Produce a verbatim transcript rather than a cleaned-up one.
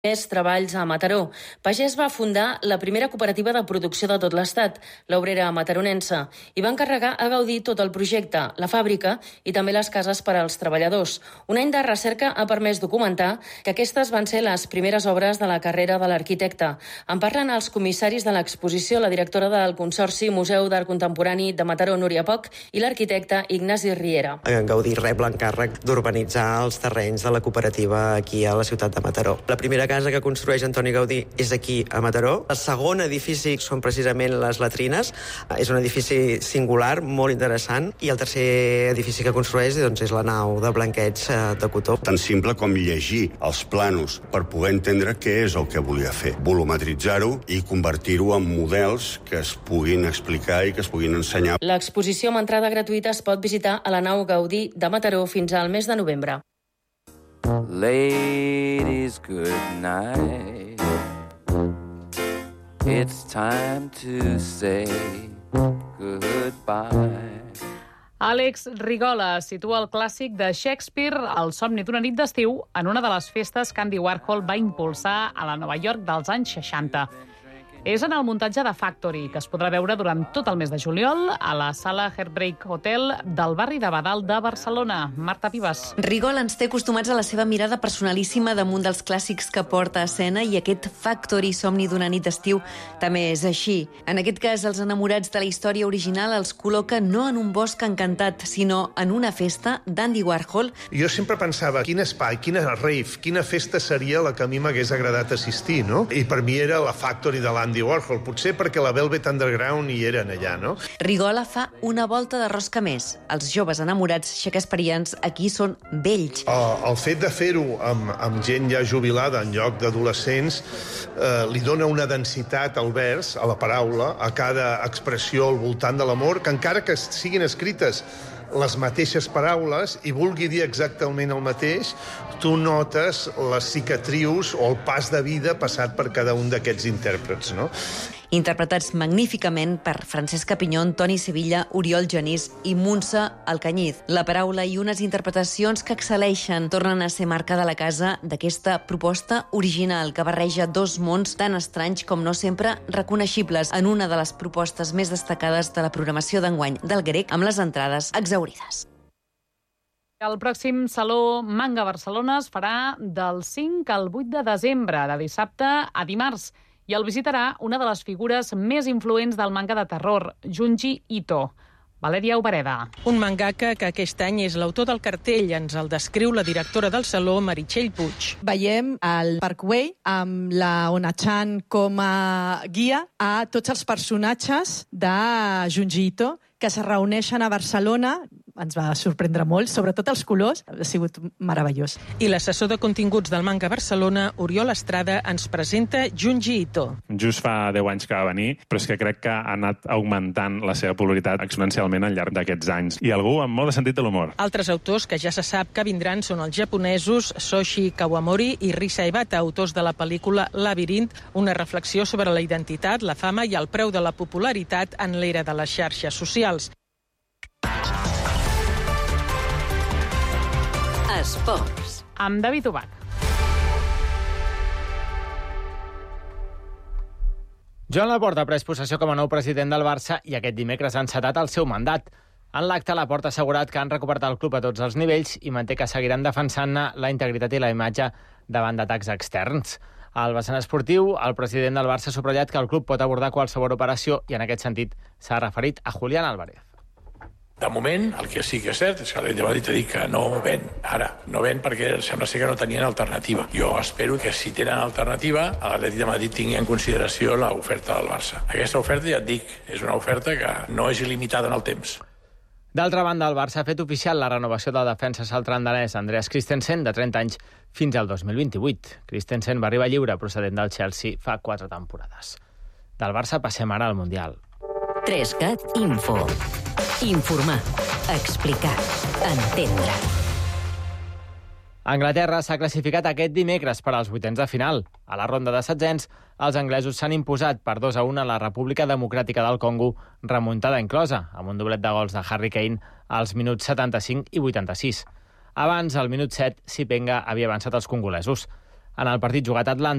Més treballs a Mataró. Pagès va fundar la primera cooperativa de producció de tot l'Estat, l'Obrera Mataronense, i va encarregar a Gaudí tot el projecte, la fàbrica i també les cases per als treballadors. Un any de recerca ha permès documentar que aquestes van ser les primeres obres de la carrera de l'arquitecte. En parlen els comissaris de l'exposició, la directora del Consorci Museu d'Art Contemporani de Mataró, Núria Poch, i l'arquitecte Ignasi Riera. En Gaudí rep l'encàrrec d'urbanitzar els terrenys de la cooperativa aquí a la ciutat de Mataró. La primera casa que construeix Antoni Gaudí és aquí a Mataró. El segon edifici són precisament les latrines. És un edifici singular, molt interessant, i el tercer edifici que construeix doncs, és la nau de blanqueig de cotó. Tan simple com llegir els planos per poder entendre què és el que volia fer. Volumetritzar-ho i convertir-ho en models que es puguin explicar i que es puguin ensenyar. L'exposició amb entrada gratuïta es pot visitar a la nau Gaudí de Mataró fins al mes de novembre. Ladies, good night. It's time to say goodbye. Àlex Rigola situa el clàssic de Shakespeare, El somni d'una nit d'estiu, en una de les festes que Andy Warhol va impulsar a la Nova York dels anys seixanta. És en el muntatge de Factory, que es podrà veure durant tot el mes de juliol a la sala Heartbreak Hotel del barri de Badal de Barcelona. Marta Vives. Rigol ens té acostumats a la seva mirada personalíssima damunt dels clàssics que porta a escena, i aquest Factory, somni d'una nit d'estiu, també és així. En aquest cas, els enamorats de la història original els col·loca no en un bosc encantat, sinó en una festa d'Andy Warhol. Jo sempre pensava, quin espai, quina rave, quina festa seria la que a mi m'hagués agradat assistir, no? I per mi era la Factory de l'Andy Andy Warhol, potser perquè la Velvet Underground hi eren allà, no? Rigola fa una volta de rosca més. Els joves enamorats shakespearians aquí són vells. El, el fet de fer-ho amb, amb gent ja jubilada en lloc d'adolescents eh, li dona una densitat al vers, a la paraula, a cada expressió al voltant de l'amor, que encara que siguin escrites les mateixes paraules i vulgui dir exactament el mateix, tu notes les cicatrius o el pas de vida passat per cada un d'aquests intèrprets, no? Interpretats magníficament per Francesca Pinyón, Toni Sevilla, Oriol Genís i Montse Alcanyiz. La paraula i unes interpretacions que excel·leixen tornen a ser marca de la casa d'aquesta proposta original que barreja dos mons tan estranys com no sempre reconeixibles en una de les propostes més destacades de la programació d'enguany del Grec, amb les entrades exhaurides. El pròxim Saló Manga Barcelona es farà del cinc al vuit de desembre, de dissabte a dimarts, i el visitarà una de les figures més influents del manga de terror, Junji Ito. Valèria Obereda. Un mangaka que aquest any és l'autor del cartell. Ens el descriu la directora del Saló, Meritxell Puig. Veiem el Parkway amb la Ona-chan com a guia a tots els personatges de Junji Ito que se reuneixen a Barcelona. Ens va sorprendre molt, sobretot els colors. Ha sigut meravellós. I l'assessor de continguts del Manga Barcelona, Oriol Estrada, ens presenta Junji Ito. Just fa deu anys que va venir, però és que crec que ha anat augmentant la seva popularitat exponencialment al llarg d'aquests anys. I algú amb molt de sentit de l'humor. Altres autors que ja se sap que vindran són els japonesos Soshi Kawamori i Risa Ibata, autors de la pel·lícula Labirint, una reflexió sobre la identitat, la fama i el preu de la popularitat en l'era de les xarxes socials. Esports. Amb David Ubach. Joan Laporta ha pres possessió com a nou president del Barça i aquest dimecres ha encetat el seu mandat. En l'acte, Laporta ha assegurat que han recuperat el club a tots els nivells i manté que seguiran defensant-ne la integritat i la imatge davant d'atacs externs. Al vessant esportiu, el president del Barça ha subratllat que el club pot abordar qualsevol operació i en aquest sentit s'ha referit a Julián Álvarez. De moment, el que sí que és cert és que l'Atlètic de Madrid ha dit que no ven. Ara, no ven perquè sembla ser que no tenien alternativa. Jo espero que si tenen alternativa, l'Atlètic de Madrid tingui en consideració l'oferta del Barça. Aquesta oferta, ja et dic, és una oferta que no és il·limitada en el temps. D'altra banda, el Barça ha fet oficial la renovació del defensa saltrandanès Andreas Christensen, de trenta anys, fins al dos mil vint-i-vuit. Christensen va arribar lliure procedent del Chelsea fa quatre temporades. Del Barça passem ara al Mundial. tres cat Info. Informar, explicar, entendre. Anglaterra s'ha classificat aquest dimecres per als vuitens de final. A la ronda de setzents, els anglesos s'han imposat per dos a un a la República Democràtica del Congo, remuntada inclosa, amb un doblet de gols de Harry Kane als minuts setanta-cinc i vuitanta-sis. Abans, al minut set, Sipenga havia avançat els congolesos. En el partit jugat a Atlanta,